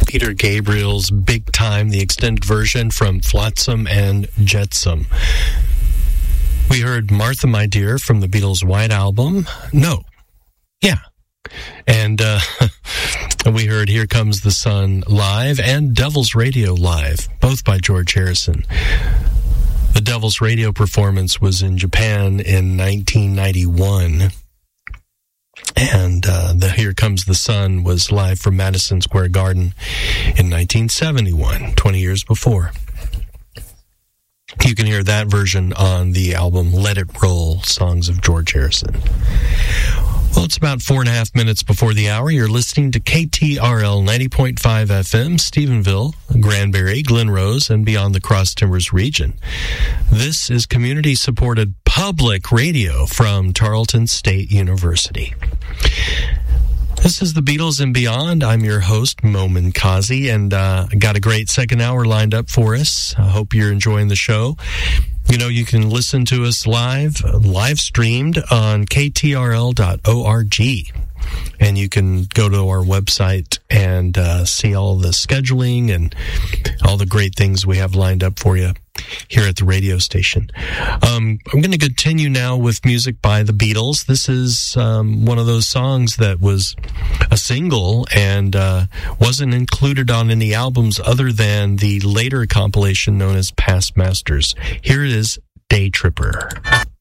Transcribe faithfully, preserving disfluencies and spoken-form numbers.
Peter Gabriel's Big Time, the extended version from Flotsam and Jetsam. We heard Martha, My Dear from the Beatles' White Album. No. Yeah. And uh, we heard Here Comes the Sun live and Devil's Radio live, both by George Harrison. The Devil's Radio performance was in Japan in nineteen ninety-one. And uh, the Here Comes the Sun was live from Madison Square Garden in nineteen seventy-one, twenty years before. You can hear that version on the album Let It Roll, Songs of George Harrison. Well, it's about four and a half minutes before the hour. You're listening to K T R L ninety point five F M, Stephenville, Granbury, Glen Rose, and beyond the Cross Timbers region. This is community-supported public radio from Tarleton State University. This is the Beatles and Beyond. I'm your host, Momin Kazi, and uh, got a great second hour lined up for us. I hope you're enjoying the show. You know, you can listen to us live, live streamed on K T R L dot org. And you can go to our website and uh, see all the scheduling and all the great things we have lined up for you here at the radio station. Um, I'm going to continue now with music by the Beatles. This is um, one of those songs that was a single and uh, wasn't included on any albums other than the later compilation known as Past Masters. Here it is, Day Tripper.